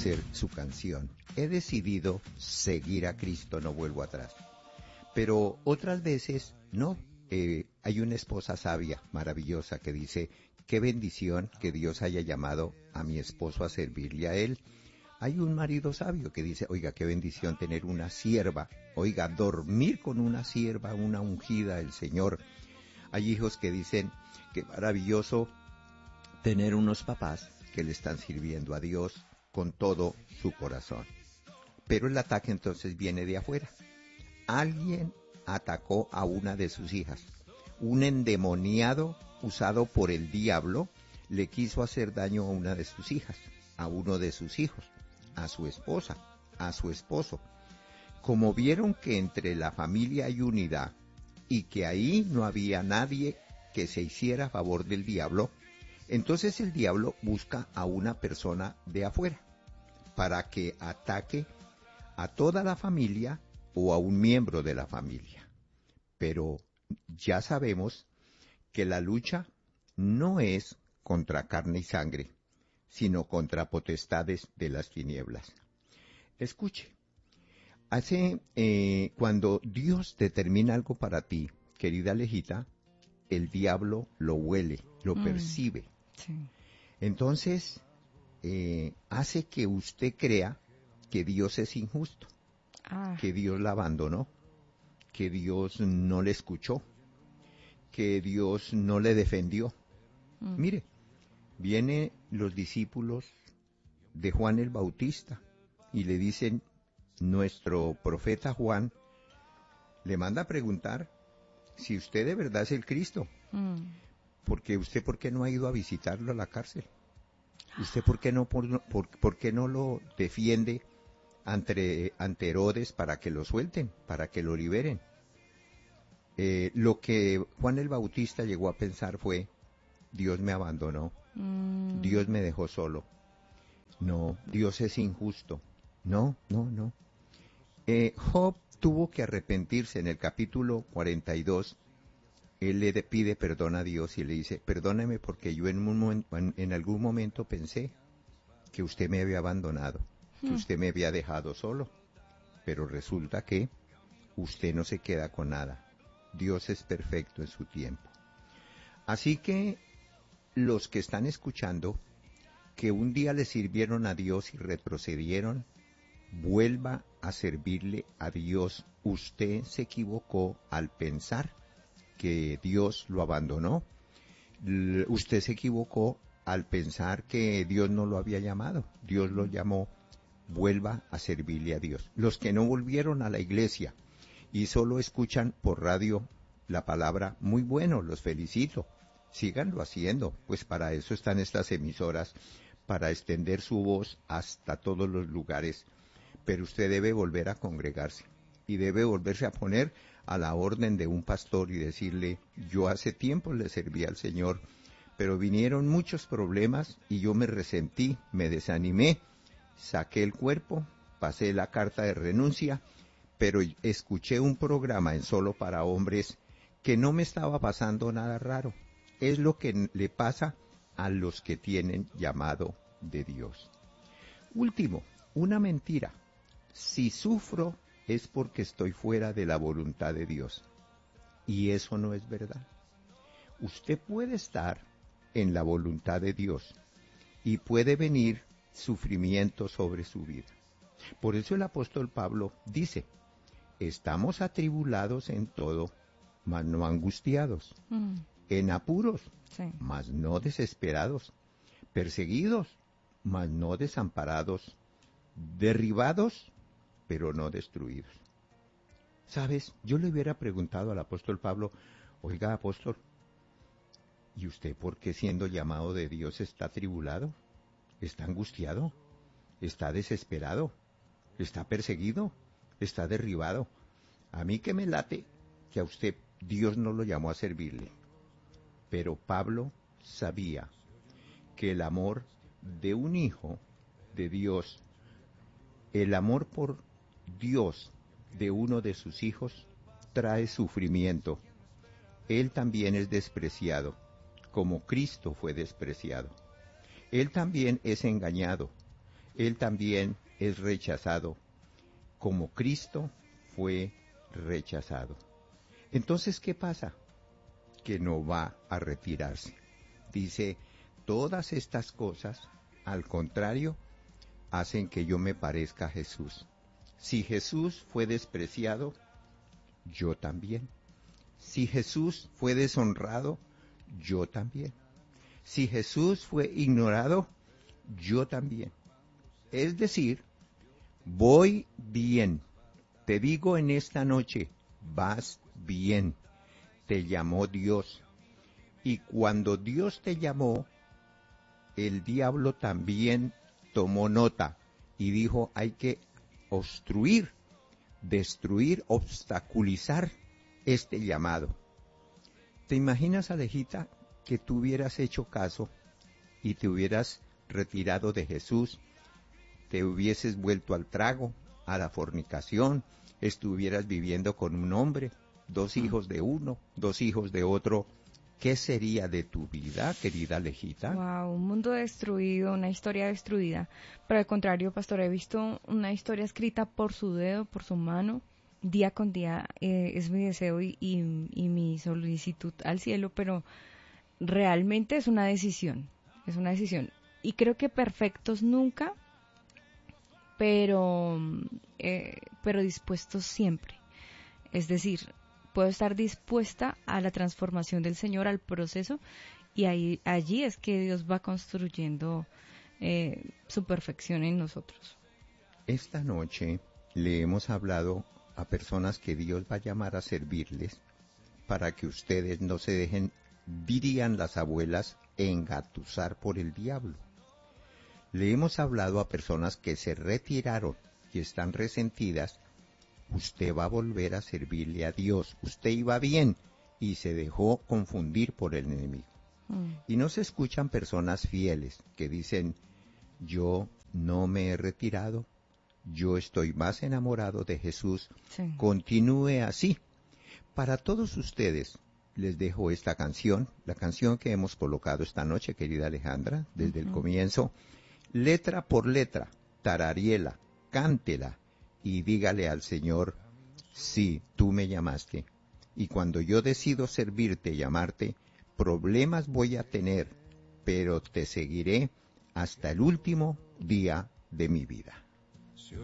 ser su canción. He decidido seguir a Cristo, no vuelvo atrás. Pero otras veces no. Hay una esposa sabia, maravillosa, que dice, qué bendición que Dios haya llamado a mi esposo a servirle a él. Hay un marido sabio que dice, oiga, qué bendición tener una sierva, oiga, dormir con una sierva, una ungida del Señor. Hay hijos que dicen, qué maravilloso tener unos papás que le están sirviendo a Dios con todo su corazón. Pero el ataque entonces viene de afuera. Alguien atacó a una de sus hijas. Un endemoniado usado por el diablo le quiso hacer daño a una de sus hijas, a uno de sus hijos, a su esposa, a su esposo. Como vieron que entre la familia hay unidad y que ahí no había nadie que se hiciera a favor del diablo, entonces el diablo busca a una persona de afuera para que ataque a toda la familia o a un miembro de la familia. Pero ya sabemos que la lucha no es contra carne y sangre, sino contra potestades de las tinieblas. Escuche, cuando Dios determina algo para ti, querida Alejita, el diablo lo huele, lo percibe. Sí. Entonces, hace que usted crea que Dios es injusto, que Dios la abandonó, que Dios no le escuchó, que Dios no le defendió. Mire, vienen los discípulos de Juan el Bautista y le dicen, nuestro profeta Juan le manda a preguntar si usted de verdad es el Cristo. Porque usted, ¿por qué no ha ido a visitarlo a la cárcel? ¿Usted por qué no lo defiende ante Herodes para que lo suelten, para que lo liberen? Lo que Juan el Bautista llegó a pensar fue, Dios me abandonó, Dios me dejó solo. No, Dios es injusto. No. Job tuvo que arrepentirse en el capítulo 42. Él le pide perdón a Dios y le dice, perdóneme porque yo en algún momento pensé que usted me había abandonado, que usted me había dejado solo, pero resulta que usted no se queda con nada. Dios es perfecto en su tiempo. Así que los que están escuchando, que un día le sirvieron a Dios y retrocedieron, vuelva a servirle a Dios. Usted se equivocó al pensar que Dios lo abandonó. Usted se equivocó al pensar que Dios no lo había llamado. Dios lo llamó. Vuelva a servirle a Dios. Los que no volvieron a la iglesia y solo escuchan por radio la palabra, muy bueno, los felicito. Síganlo haciendo, pues para eso están estas emisoras, para extender su voz hasta todos los lugares. Pero usted debe volver a congregarse y debe volverse a poner a la orden de un pastor y decirle, yo hace tiempo le serví al Señor, pero vinieron muchos problemas y yo me resentí, me desanimé, saqué el cuerpo, pasé la carta de renuncia, pero escuché un programa en Solo para Hombres que no me estaba pasando nada raro. Es lo que le pasa a los que tienen llamado de Dios. Último, una mentira. Si sufro es porque estoy fuera de la voluntad de Dios. Y eso no es verdad. Usted puede estar en la voluntad de Dios y puede venir sufrimiento sobre su vida. Por eso el apóstol Pablo dice, estamos atribulados en todo, mas no angustiados, en apuros, mas no desesperados, perseguidos, mas no desamparados, derribados, pero no destruidos. ¿Sabes? Yo le hubiera preguntado al apóstol Pablo, oiga apóstol, ¿y usted por qué siendo llamado de Dios está atribulado? ¿Está angustiado? ¿Está desesperado? ¿Está perseguido? ¿Está derribado? A mí que me late que a usted Dios no lo llamó a servirle. Pero Pablo sabía que el amor de un hijo de Dios, el amor por Dios de uno de sus hijos, trae sufrimiento. Él también es despreciado, como Cristo fue despreciado. Él también es engañado. Él también es rechazado, como Cristo fue rechazado. Entonces, ¿qué pasa? Que no va a retirarse. Dice, todas estas cosas, al contrario, hacen que yo me parezca a Jesús. Si Jesús fue despreciado, yo también. Si Jesús fue deshonrado, yo también. Si Jesús fue ignorado, yo también. Es decir, voy bien. Te digo en esta noche, vas bien. Te llamó Dios. Y cuando Dios te llamó, el diablo también tomó nota y dijo, hay que obstruir, destruir, obstaculizar este llamado. ¿Te imaginas, Alejita, que tú hubieras hecho caso y te hubieras retirado de Jesús, te hubieses vuelto al trago, a la fornicación, estuvieras viviendo con un hombre, 2 hijos de uno, 2 hijos de otro? ¿Qué sería de tu vida, querida Alejita? Wow, un mundo destruido, una historia destruida. Pero al contrario, pastor, he visto una historia escrita por su dedo, por su mano, día con día. Es mi deseo y mi solicitud al cielo, pero realmente es una decisión. Es una decisión. Y creo que perfectos nunca, pero, pero dispuestos siempre. Es decir, puedo estar dispuesta a la transformación del Señor, al proceso, y allí es que Dios va construyendo su perfección en nosotros. Esta noche le hemos hablado a personas que Dios va a llamar a servirles para que ustedes no se dejen, dirían las abuelas, engatusar por el diablo. Le hemos hablado a personas que se retiraron y están resentidas. Usted va a volver a servirle a Dios. Usted iba bien y se dejó confundir por el enemigo. Y no se escuchan personas fieles que dicen, yo no me he retirado, yo estoy más enamorado de Jesús, Sí. continúe así. Para todos ustedes les dejo esta canción, la canción que hemos colocado esta noche, querida Alejandra, desde el comienzo, letra por letra, tarariela, cántela y dígale al Señor, sí, tú me llamaste, y cuando yo decido servirte y amarte, problemas voy a tener, pero te seguiré hasta el último día de mi vida.